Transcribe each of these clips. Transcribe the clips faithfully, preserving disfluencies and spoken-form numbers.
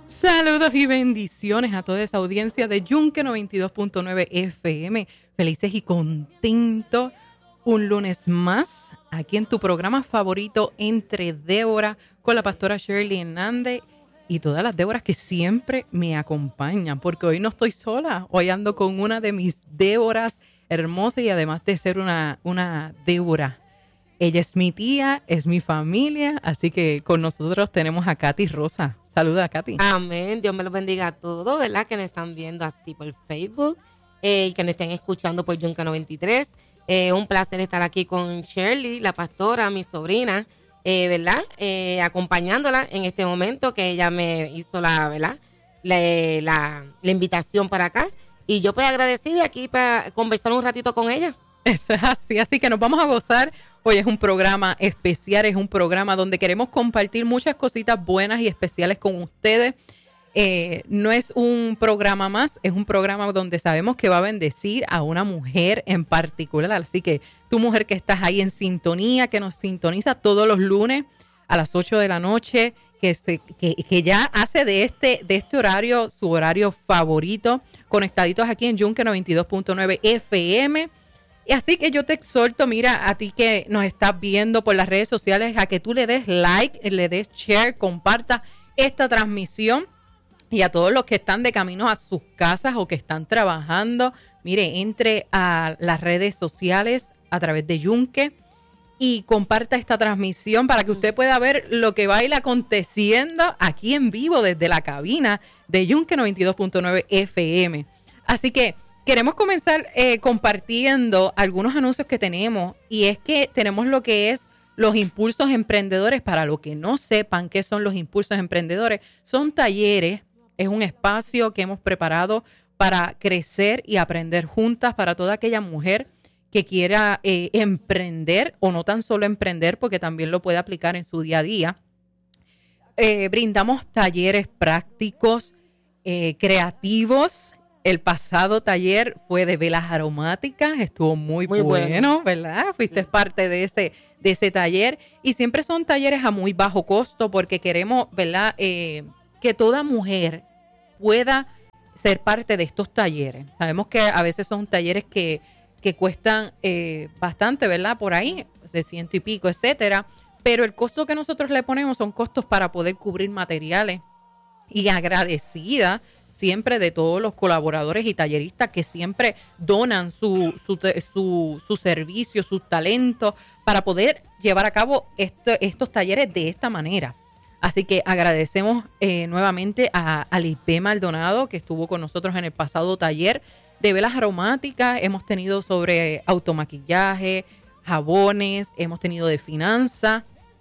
Saludos y bendiciones a toda esa audiencia de Yunque noventa y dos punto nueve F M. Felices y contentos un lunes más aquí en tu programa favorito Entre Débora con la pastora Shirley Hernández y todas las Déboras que siempre me acompañan, porque hoy no estoy sola, hoy ando con una de mis Déboras hermosas y además de ser una, una Débora, ella es mi tía, es mi familia, así que con nosotros tenemos a Katy Rosa. Saluda, Katy. Amén, Dios me los bendiga a todos, ¿verdad? Que nos están viendo así por Facebook eh, y que nos estén escuchando por Yunque noventa y tres. Eh, un placer estar aquí con Shirley, la pastora, mi sobrina, eh, ¿verdad? Eh, acompañándola en este momento que ella me hizo la, ¿verdad? La, la, la invitación para acá. Y yo pues agradecida aquí para conversar un ratito con ella. Eso es así, así que nos vamos a gozar. Hoy es un programa especial, es un programa donde queremos compartir muchas cositas buenas y especiales con ustedes. Eh, no es un programa más, es un programa donde sabemos que va a bendecir a una mujer en particular. Así que tú, mujer que estás ahí en sintonía, que nos sintoniza todos los lunes a las ocho de la noche, que, se, que, que ya hace de este, de este horario su horario favorito, conectaditos aquí en Yunque noventa y dos punto nueve F M. Y así que yo te exhorto, mira, a ti que nos estás viendo por las redes sociales, a que tú le des like, le des share, comparta esta transmisión. Y a todos los que están de camino a sus casas o que están trabajando, mire, entre a las redes sociales a través de Yunque y comparta esta transmisión para que usted pueda ver lo que va a ir aconteciendo aquí en vivo desde la cabina de Yunque noventa y dos punto nueve F M. Así que queremos comenzar eh, compartiendo algunos anuncios que tenemos, y es que tenemos lo que es los impulsos emprendedores. Para los que no sepan qué son los impulsos emprendedores, son talleres, es un espacio que hemos preparado para crecer y aprender juntas para toda aquella mujer que quiera eh, emprender, o no tan solo emprender, porque también lo puede aplicar en su día a día. Eh, brindamos talleres prácticos, eh, creativos. El pasado taller fue de velas aromáticas, estuvo muy, muy bueno, bueno, ¿verdad? Fuiste sí. parte de ese, de ese taller. Y siempre son talleres a muy bajo costo porque queremos, ¿verdad? Eh, que toda mujer pueda ser parte de estos talleres. Sabemos que a veces son talleres que, que cuestan eh, bastante, ¿verdad? Por ahí, de ciento y pico, etcétera. Pero el costo que nosotros le ponemos son costos para poder cubrir materiales. Y agradecida siempre de todos los colaboradores y talleristas que siempre donan su, su, su, su servicio, sus talentos para poder llevar a cabo este, estos talleres de esta manera. Así que agradecemos eh, nuevamente a Alipe Maldonado, que estuvo con nosotros en el pasado taller de velas aromáticas. Hemos tenido sobre automaquillaje, jabones, hemos tenido de finanzas.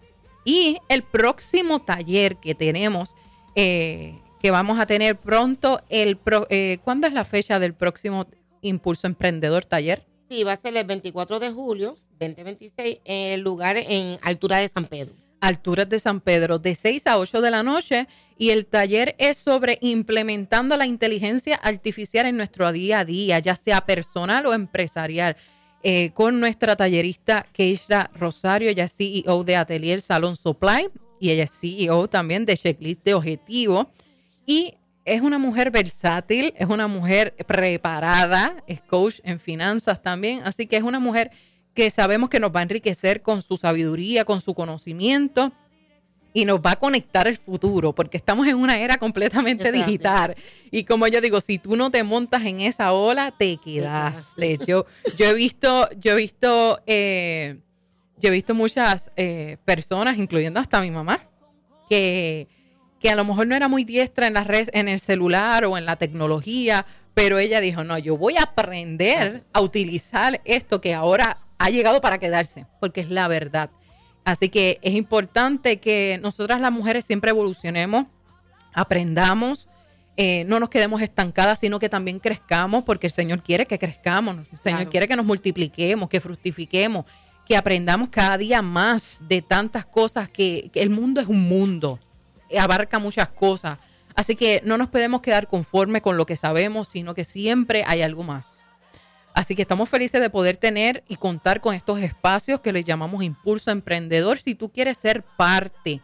Y el próximo taller que tenemos, eh, que vamos a tener pronto, el pro, eh, ¿cuándo es la fecha del próximo Impulso Emprendedor Taller? Sí, va a ser el veinticuatro de julio, veinte veintiséis, en el lugar en Altura de San Pedro. Alturas de San Pedro, de seis a ocho de la noche, y el taller es sobre implementando la inteligencia artificial en nuestro día a día, ya sea personal o empresarial, eh, con nuestra tallerista Keisha Rosario. Ella es C E O de Atelier Salon Supply y ella es C E O también de Checklist de Objetivo, y es una mujer versátil, es una mujer preparada, es coach en finanzas también, así que es una mujer que sabemos que nos va a enriquecer con su sabiduría, con su conocimiento, y nos va a conectar el futuro, porque estamos en una era completamente Eso digital. Y como yo digo, si tú no te montas en esa ola, te quedaste. Yo, yo he visto, yo he visto, eh, yo he visto muchas eh, personas, incluyendo hasta mi mamá, que, que a lo mejor no era muy diestra en las redes, en el celular o en la tecnología, pero ella dijo, no, yo voy a aprender a utilizar esto que ahora ha llegado para quedarse, porque es la verdad. Así que es importante que nosotras las mujeres siempre evolucionemos, aprendamos, eh, no nos quedemos estancadas, sino que también crezcamos, porque el Señor quiere que crezcamos, el Señor claro. quiere que nos multipliquemos, que fructifiquemos, que aprendamos cada día más de tantas cosas, que, que el mundo es un mundo, abarca muchas cosas. Así que no nos podemos quedar conformes con lo que sabemos, sino que siempre hay algo más. Así que estamos felices de poder tener y contar con estos espacios que les llamamos Impulso Emprendedor. Si tú quieres ser parte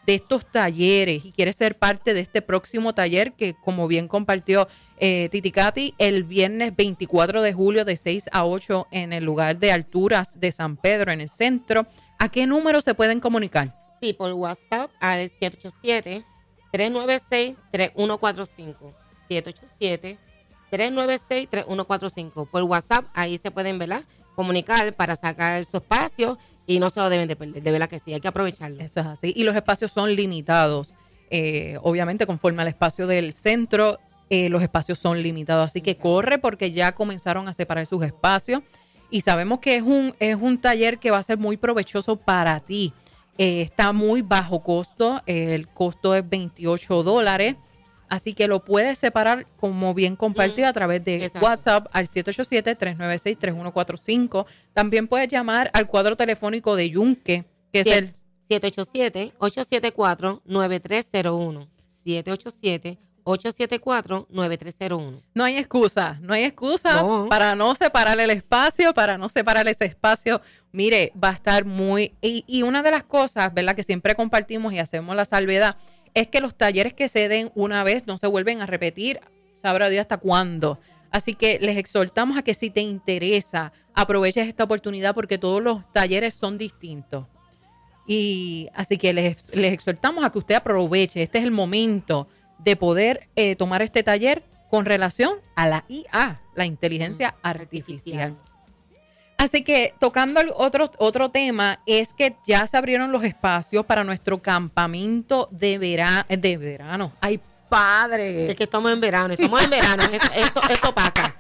de estos talleres y quieres ser parte de este próximo taller que, como bien compartió eh, Titi Katy, el viernes veinticuatro de julio de seis a ocho en el lugar de Alturas de San Pedro, en el centro, ¿a qué número se pueden comunicar? Sí, por WhatsApp al siete ocho siete, tres nueve seis, tres uno cuatro cinco. siete ocho siete, tres nueve seis, tres uno cuatro cinco. Por WhatsApp, ahí se pueden, ¿verdad?, comunicar para sacar su espacio y no se lo deben de perder. De verdad que sí, hay que aprovecharlo. Eso es así. Y los espacios son limitados. Eh, obviamente, conforme al espacio del centro, eh, los espacios son limitados. Así que corre porque ya comenzaron a separar sus espacios. Y sabemos que es un, es un taller que va a ser muy provechoso para ti. Eh, está muy bajo costo. Eh, el costo es veintiocho dólares. Así que lo puedes separar, como bien compartido, a través de Exacto. WhatsApp al siete ocho siete, tres nueve seis, tres uno cuatro cinco. También puedes llamar al cuadro telefónico de Yunque, que siete, es el siete ocho siete, ocho siete cuatro, nueve tres cero uno. siete ocho siete, ocho siete cuatro, nueve tres cero uno. No hay excusa, no hay excusa no. para no separar el espacio, para no separar ese espacio. Mire, va a estar muy... Y, y una de las cosas, ¿verdad?, que siempre compartimos y hacemos la salvedad, es que los talleres que se den una vez no se vuelven a repetir, sabrá Dios hasta cuándo. Así que les exhortamos a que si te interesa, aproveches esta oportunidad porque todos los talleres son distintos. Y así que les, les exhortamos a que usted aproveche. Este es el momento de poder eh, tomar este taller con relación a la I A, la inteligencia artificial. Así que tocando el otro, otro tema es que ya se abrieron los espacios para nuestro campamento de, vera, de verano. ¡Ay, padre! Es que estamos en verano, estamos en verano, eso, eso, eso pasa.